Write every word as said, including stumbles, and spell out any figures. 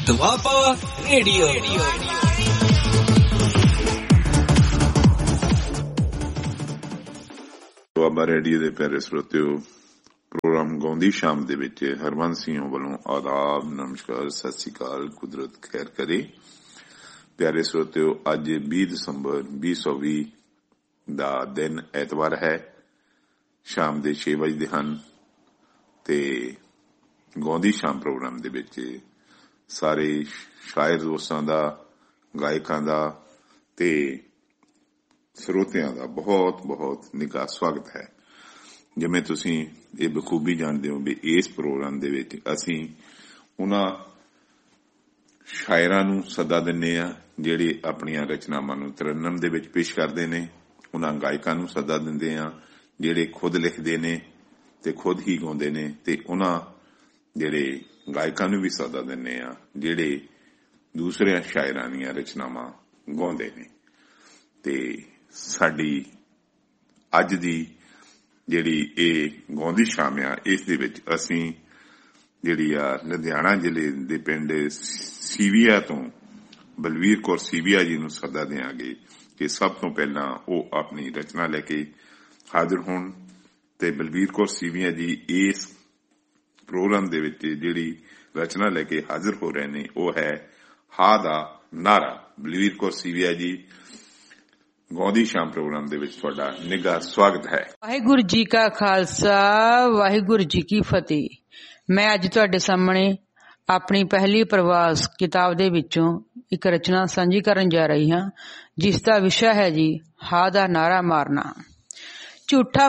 Doaba radio. Doaba radio ਦੇ ਪਿਆਰੇ ਸਰੋਤਿਓ, programme ਗਾਉਂਦੀ ਸ਼ਾਮ ਦੇ ਵਿੱਚ ਹਰਵੰਸ ਸਿੰਘ ਵੱਲੋਂ ਆਦਾਬ, ਨਮਸਕਾਰ, ਸਤਿ ਸ੍ਰੀ ਅਕਾਲ, ਕੁਦਰਤ ਖੈਰ ਕਰੇ। ਪਿਆਰੇ ਸਰੋਤਿਓ, ਅੱਜ ਵੀਹ ਦਸੰਬਰ ਵੀਹ ਸੌ ਵੀਹ ਦਾ ਦਿਨ ਐਤਵਾਰ ਹੈ। ਸ਼ਾਮ ਦੇ ਛੇ ਵਜੇ ਹਨ ਤੇ ਗਾਉਂਦੀ ਸ਼ਾਮ ਪ੍ਰੋਗਰਾਮ ਦੇ ਵਿੱਚ ਸਾਰੇ ਸ਼ਾਇਰ ਦੋਸਤਾਂ ਦਾ, ਗਾਇਕਾਂ ਦਾ ਤੇ ਸਰੋਤਿਆਂ ਦਾ ਬਹੁਤ ਬਹੁਤ ਨਿੱਘਾ ਸਵਾਗਤ ਹੈ। ਜਿਵੇਂ ਤੁਸੀਂ ਇਹ ਬਖੂਬੀ ਜਾਣਦੇ ਹੋ ਵੀ ਇਸ ਪ੍ਰੋਗਰਾਮ ਦੇ ਵਿੱਚ ਅਸੀਂ ਉਹਨਾਂ ਸ਼ਾਇਰਾਂ ਨੂੰ ਸੱਦਾ ਦਿੰਦੇ ਹਾਂ ਜਿਹੜੇ ਆਪਣੀਆਂ ਰਚਨਾਵਾਂ ਨੂੰ ਤਰੰਨਮ ਦੇ ਵਿੱਚ ਪੇਸ਼ ਕਰਦੇ ਨੇ, ਉਹਨਾਂ ਗਾਇਕਾਂ ਨੂੰ ਸੱਦਾ ਦਿੰਦੇ ਹਾਂ ਜਿਹੜੇ ਖੁਦ ਲਿਖਦੇ ਨੇ ਤੇ ਖੁਦ ਹੀ ਗਾਉਂਦੇ ਨੇ, ਤੇ ਉਹਨਾਂ ਜਿਹੜੇ ਗਾਇਕਾਂ ਨੂੰ ਵੀ ਸੱਦਾ ਦਿੰਦੇ ਆ ਜਿਹੜੇ ਦੂਸਰਿਆਂ ਸ਼ਾਇਰਾਂ ਦੀਆਂ ਰਚਨਾਵਾਂ ਗਾਉਂਦੇ ਨੇ। ਤੇ ਸਾਡੀ ਅੱਜ ਦੀ ਜਿਹੜੀ ਇਹ ਗਾਉਂਦੀ ਸ਼ਾਮ ਆ, ਇਸ ਦੇ ਵਿੱਚ ਅਸੀਂ ਜਿਹੜੀ ਆ ਲੁਧਿਆਣਾ ਜ਼ਿਲ੍ਹੇ ਦੇ ਪਿੰਡ ਸੀਵੀਆ ਤੋਂ ਬਲਵੀਰ ਕੌਰ ਸੀਵੀਆ ਜੀ ਨੂੰ ਸੱਦਾ ਦਿਆਂਗੇ ਕਿ ਸਭ ਤੋਂ ਪਹਿਲਾਂ ਉਹ ਆਪਣੀ ਰਚਨਾ ਲੈ ਕੇ ਹਾਜ਼ਰ ਹੋਣ। ਤੇ ਬਲਵੀਰ ਕੌਰ ਸੀਵੀਆ ਜੀ ਇਸ ਪ੍ਰੋਗਰਾਮ ਦੇ ਵਿੱਚ ਜਿਹੜੀ ਰਚਨਾ ਲੈ ਕੇ ਹਾਜ਼ਰ ਹੋ ਰਹੇ ਨੇ ਉਹ ਹੈ ਹਾ ਦਾ ਨਾਰਾ। ਬਲਵੀਰ ਕੌਰ ਸੀਵੀਆ ਜੀ, ਗਾਉਂਦੀ ਸ਼ਾਮ ਪ੍ਰੋਗਰਾਮ ਦੇ ਵਿੱਚ ਤੁਹਾਡਾ ਨਿੱਘਾ ਸਵਾਗਤ ਹੈ। ਵਾਹਿਗੁਰੂ ਜੀ ਕਾ ਖਾਲਸਾ, ਵਾਹਿਗੁਰੂ ਜੀ ਕੀ ਫਤਿਹ। ਮੈਂ ਅੱਜ ਤੁਹਾਡੇ ਸਾਹਮਣੇ ਆਪਣੀ ਪਹਿਲੀ ਪ੍ਰਵਾਸ ਕਿਤਾਬ ਦੇ ਵਿੱਚੋਂ ਇੱਕ ਰਚਨਾ ਸਾਂਝੀ ਕਰਨ ਜਾ ਰਹੀ ਹਾਂ, ਜਿਸ ਦਾ ਵਿਸ਼ਾ ਹੈ ਜੀ ਹਾ ਦਾ ਨਾਰਾ ਮਾਰਨਾ। ਝੂਠਾ